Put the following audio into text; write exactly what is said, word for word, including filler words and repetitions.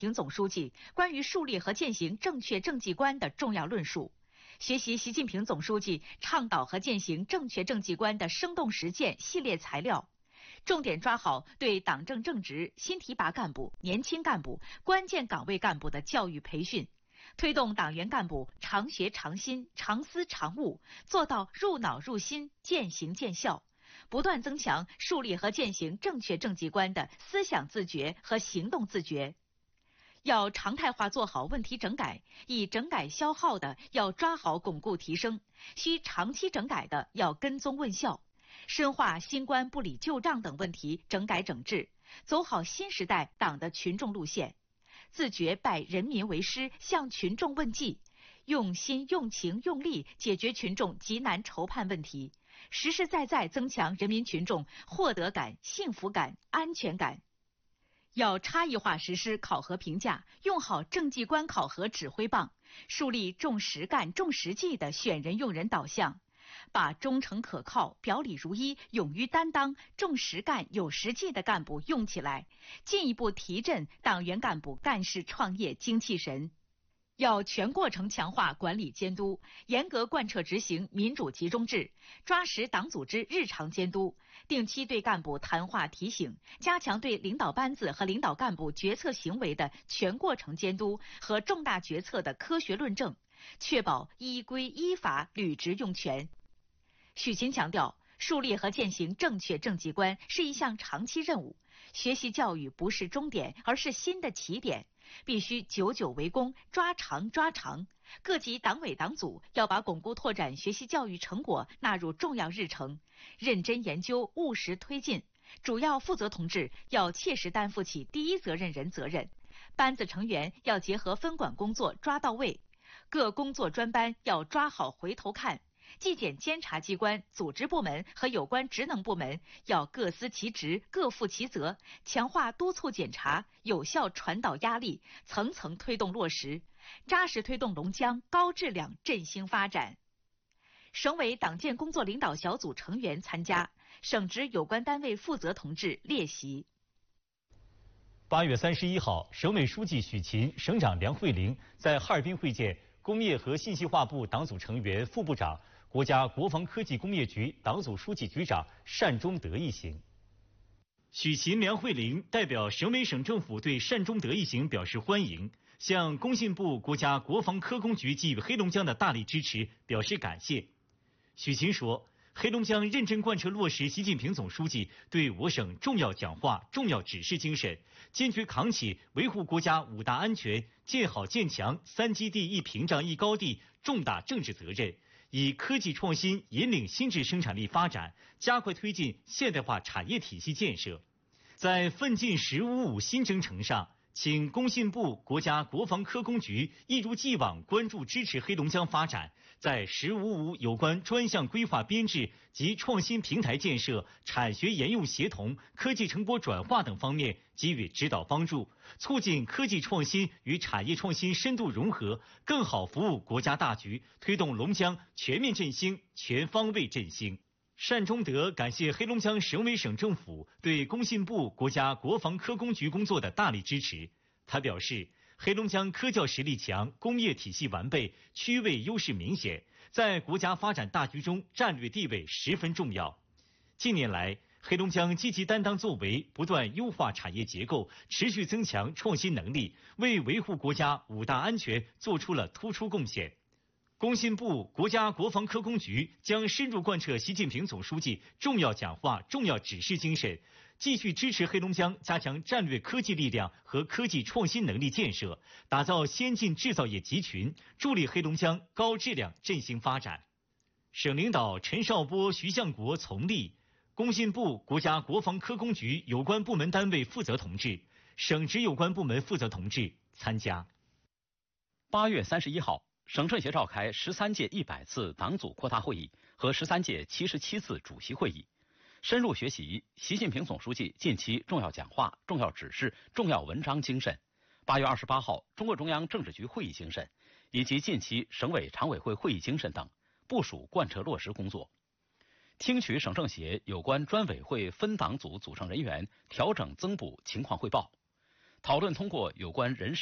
平总书记关于树立和践行正确政绩观的重要论述，学习习近平总书记倡导和践行正确政绩观的生动实践系列材料，重点抓好对党政正直、新提拔干部、年轻干部、关键岗位干部的教育培训，推动党员干部常学常新、常思常悟，做到入脑入心、见行见效，不断增强树立和践行正确政绩观的思想自觉和行动自觉。要常态化做好问题整改，以整改消耗的要抓好巩固提升，需长期整改的要跟踪问效，深化新官不理旧账等问题整改整治，走好新时代党的群众路线，自觉拜人民为师，向群众问计，用心用情用力解决群众急难愁盼问题，实实在在增强人民群众获得感、幸福感、安全感。要差异化实施考核评价，用好政绩观考核指挥棒，树立重实干、重实际的选人用人导向，把忠诚可靠、表里如一、勇于担当、重实干、有实际的干部用起来，进一步提振党员干部干事创业精气神。要全过程强化管理监督，严格贯彻执行民主集中制，抓实党组织日常监督，定期对干部谈话提醒，加强对领导班子和领导干部决策行为的全过程监督和重大决策的科学论证，确保依规依法履职用权。许勤强调，树立和践行正确政绩观是一项长期任务，学习教育不是终点，而是新的起点，必须久久为功，抓长抓长。各级党委党组要把巩固拓展学习教育成果纳入重要日程，认真研究，务实推进。主要负责同志要切实担负起第一责任人责任，班子成员要结合分管工作抓到位，各工作专班要抓好回头看。纪检监察机关、组织部门和有关职能部门要各司其职、各负其责，强化督促检查，有效传导压力，层层推动落实，扎实推动龙江高质量振兴发展。省委党建工作领导小组成员参加，省直有关单位负责同志列席。 八月三十一号，省委书记许勤、省长梁慧玲在哈尔滨会见工业和信息化部党组成员、副部长、国家国防科技工业局党组书记局长单忠德一行。许勤、梁慧玲代表省委省政府对单忠德一行表示欢迎，向工信部、国家国防科工局给予黑龙江的大力支持表示感谢。许勤说，黑龙江认真贯彻落实习近平总书记对我省重要讲话、重要指示精神，坚决扛起维护国家五大安全、建好建强三基地一屏障一高地重大政治责任，以科技创新引领新质生产力发展，加快推进现代化产业体系建设。在奋进“十五五”新征程上，请工信部、国家国防科工局一如既往关注支持黑龙江发展，在“十五五”有关专项规划编制及创新平台建设、产学研用协同、科技成果转化等方面给予指导帮助，促进科技创新与产业创新深度融合，更好服务国家大局，推动龙江全面振兴、全方位振兴。单忠德感谢黑龙江省委省政府对工信部、国家国防科工局工作的大力支持。他表示，黑龙江科教实力强，工业体系完备，区位优势明显，在国家发展大局中战略地位十分重要。近年来，黑龙江积极担当作为，不断优化产业结构，持续增强创新能力，为维护国家五大安全做出了突出贡献。工信部、国家国防科工局将深入贯彻习近平总书记重要讲话、重要指示精神，继续支持黑龙江加强战略科技力量和科技创新能力建设，打造先进制造业集群，助力黑龙江高质量振兴发展。省领导陈少波、徐向国从例，工信部、国家国防科工局有关部门单位负责同志、省直有关部门负责同志参加。 八月三十一号。省政协召开十三届一百次党组扩大会议和十三届七十七次主席会议，深入学习习近平总书记近期重要讲话、重要指示、重要文章精神，八月二十八号中共中央政治局会议精神，以及近期省委常委会会议精神等，部署贯彻落实工作。听取省政协有关专委会分党组组成人员调整增补情况汇报， 讨论通过有关人事